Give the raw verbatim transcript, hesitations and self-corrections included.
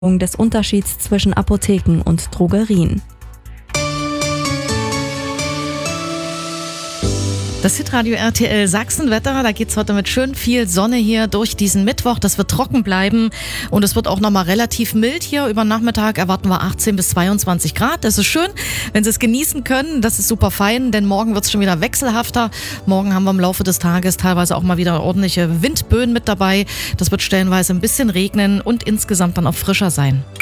des Unterschieds zwischen Apotheken und Drogerien. Das Hitradio R T L Sachsenwetter, da geht's heute mit schön viel Sonne hier durch diesen Mittwoch. Das wird trocken bleiben und es wird auch nochmal relativ mild hier. Über Nachmittag erwarten wir achtzehn bis zweiundzwanzig Grad. Das ist schön, wenn Sie es genießen können. Das ist super fein, denn morgen wird's schon wieder wechselhafter. Morgen haben wir im Laufe des Tages teilweise auch mal wieder ordentliche Windböen mit dabei. Das wird stellenweise ein bisschen regnen und insgesamt dann auch frischer sein.